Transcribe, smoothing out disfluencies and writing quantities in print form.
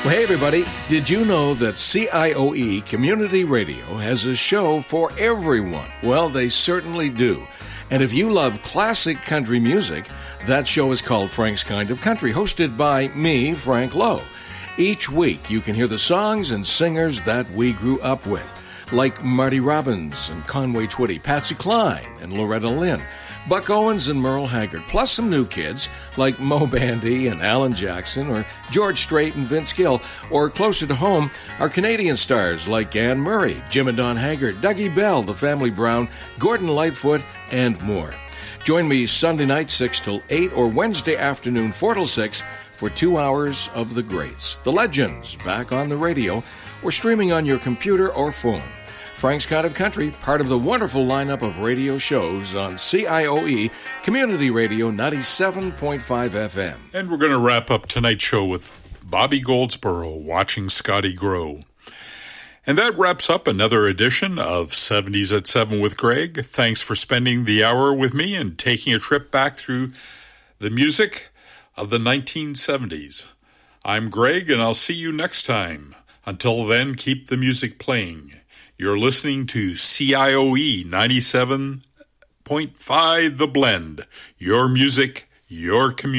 Well, hey, everybody. Did you know that CIOE Community Radio has a show for everyone? Well, they certainly do. And if you love classic country music, that show is called Frank's Kind of Country, hosted by me, Frank Lowe. Each week, you can hear the songs and singers that we grew up with, like Marty Robbins and Conway Twitty, Patsy Cline and Loretta Lynn, Buck Owens and Merle Haggard, plus some new kids like Mo Bandy and Alan Jackson, or George Strait and Vince Gill, or closer to home, our Canadian stars like Anne Murray, Jim and Don Haggard, Dougie Bell, The Family Brown, Gordon Lightfoot, and more. Join me Sunday night 6 till 8 or Wednesday afternoon 4 till 6 for 2 hours of the greats, the legends, back on the radio or streaming on your computer or phone. Frank's Kind of Country, part of the wonderful lineup of radio shows on CIOE Community Radio 97.5 FM. And we're going to wrap up tonight's show with Bobby Goldsboro, Watching Scotty Grow. And that wraps up another edition of 70s at 7 with Greg. Thanks for spending the hour with me and taking a trip back through the music of the 1970s. I'm Greg, and I'll see you next time. Until then, keep the music playing. You're listening to CIOE 97.5 The Blend. Your music, your community.